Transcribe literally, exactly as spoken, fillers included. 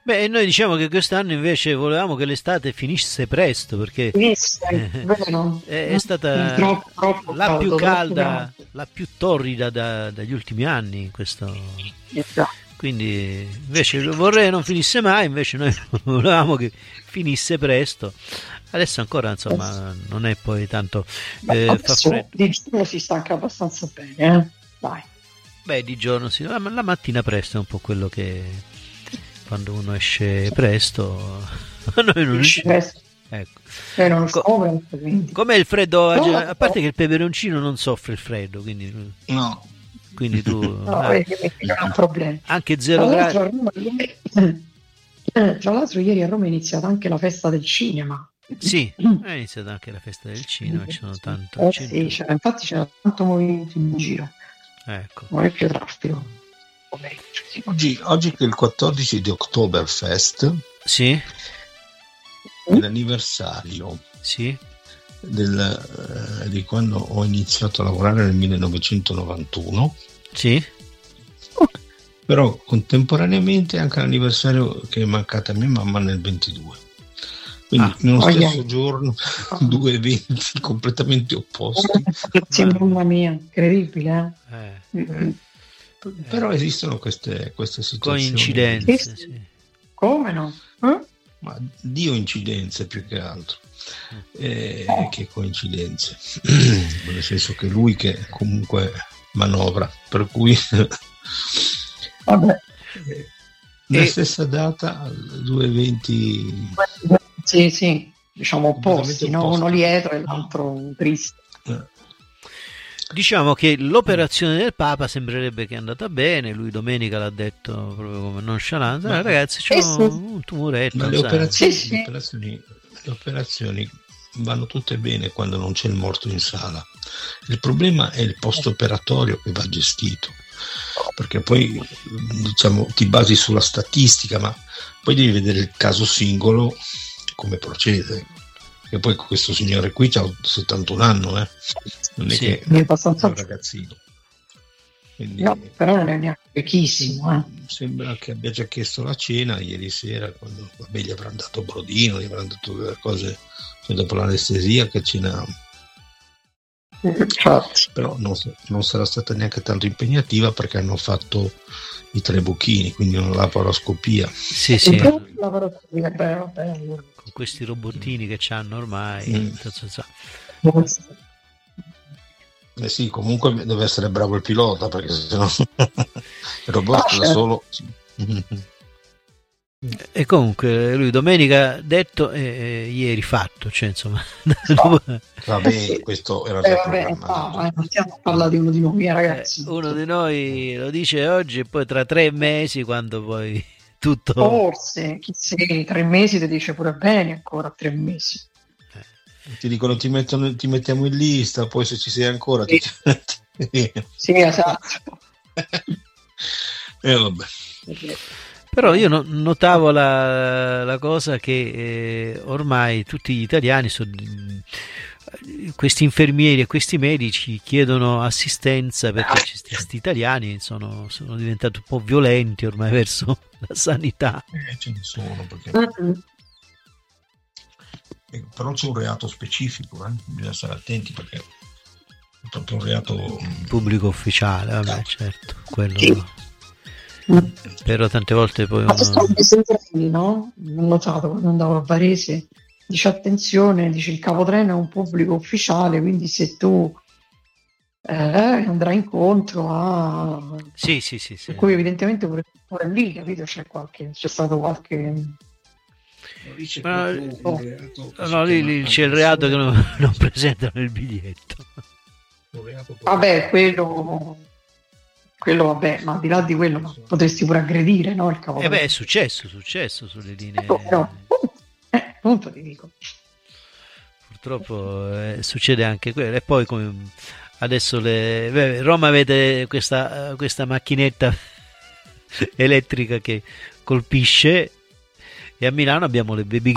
Beh, noi diciamo che quest'anno invece volevamo che l'estate finisse presto perché Finisse, eh, vero? è, è Mm, stata Troppo, troppo la più caldo, troppo calda, caldo. la più torrida da- dagli ultimi anni. Questo. Eh, già. Quindi invece vorrei non finisse mai, invece noi volevamo che finisse presto. Adesso ancora insomma non è poi tanto Ma eh, fa adesso freddo. di giorno si stanca abbastanza bene, eh? Dai. Beh, di giorno sì, la, la mattina presto è un po' quello che quando uno esce presto, noi non Esci usciamo. presto, Ecco. noi non Co- usciamo presto, quindi. com'è il freddo? No, A parte che il peperoncino non soffre il freddo, quindi, No. quindi tu no, ah, vedi che non è un problema. anche Tra zero gradi. l'altro, a Roma ieri, eh, tra l'altro ieri a Roma è iniziata anche la festa del cinema. Sì, è iniziata anche la festa del cinema, ci sono tanto Eh sì, centro. c'era- infatti c'era tanto movimento in giro, Ecco. parecchio traffico. Pomeriggio, sì. Oggi, oggi che è il quattordici di Oktoberfest, Sì, è l'anniversario sì, del, eh, di quando ho iniziato a lavorare nel millenovecentonovantuno, sì. però contemporaneamente è anche l'anniversario che è mancata mia mamma nel ventidue. Quindi Ah. nello Oh, stesso yeah. giorno due eventi completamente opposti. Sì, mamma mia, incredibile, Eh, eh? Mm, mm. Però esistono queste, queste situazioni, coincidenze, Sì, sì. come no? Eh? ma Dio incidenze più che altro, eh, che coincidenze, nel senso che lui che comunque manovra, per cui Vabbè, nella E- stessa data due eventi sì, sì, diciamo completamente opposti, no? opposti. Uno lieto e l'altro triste. Eh, Diciamo che l'operazione del Papa sembrerebbe che è andata bene, lui domenica l'ha detto proprio come nonchalance, Ma- "Eh, ragazzi c'è Sì, sì. un tumoretto, ma le sai." operazioni, Sì, sì. le operazioni, le operazioni vanno tutte bene quando non c'è il morto in sala. Il problema è il post operatorio che va gestito, perché poi diciamo ti basi sulla statistica, ma poi devi vedere il caso singolo come procede. E poi questo signore qui ha settantuno anni, eh? Non è Sì. che È è abbastanza un ragazzino. Quindi no, però non è neanche vecchissimo, eh. sembra che abbia già chiesto la cena ieri sera, quando vabbè, gli avranno dato brodino, gli avranno dato delle cose, cioè, dopo l'anestesia che cena, Infatti. però non, non sarà stata neanche tanto impegnativa perché hanno fatto i tre buchini, quindi una laparoscopia. Sì, sì, La paroscopia, beh, vabbè, allora. con questi robottini che c'hanno ormai. Mm. so, so, so. Eh sì, comunque deve essere bravo il pilota, perché sennò il robot Ah, da certo. solo. E comunque lui domenica detto e, e ieri fatto, cioè insomma. Vabbè, questo era Eh, già vabbè, programmato. ah, non stiamo a parlare di uno di noi, Eh, ragazzi. uno di noi lo dice oggi e poi tra tre mesi quando poi tutto. Forse, chi sei, tre mesi ti dice pure bene ancora, tre mesi. Ti dicono ti, mettono, ti mettiamo in lista, poi se ci sei ancora ti Sì. Sì, esatto. eh, vabbè. Però io no- notavo la, la cosa che eh, ormai tutti gli italiani, sono, questi infermieri e questi medici chiedono assistenza perché questi italiani sono, sono diventati un po' violenti ormai verso la sanità. Eh, ce ne sono, perché... Mm-mm. eh, però c'è un reato specifico, eh? Bisogna stare attenti perché è proprio un reato Pubblico ufficiale, vabbè, certo, quello. Sì. Però tante volte poi Ma sono uno... dei segnali, no? Ho notato quando andavo a Varese, dice attenzione, dice il capotreno è un pubblico ufficiale, quindi se tu eh, andrai incontro a... Sì, sì, sì, sì. Per cui evidentemente pure, pure lì, capito, c'è qualche, c'è stato qualche... Ma- Oh. No, lì, lì c'è il reato che non, non presentano il biglietto. Vabbè, quello... Quello vabbè, ma al di là di quello ma potresti pure aggredire, no? Il E capotreno. beh, è successo, è successo sulle linee. Ecco, però, eh, appunto ti dico. Purtroppo eh, succede anche quello. E poi come adesso le... beh, Roma avete questa, questa macchinetta elettrica che colpisce e a Milano abbiamo le baby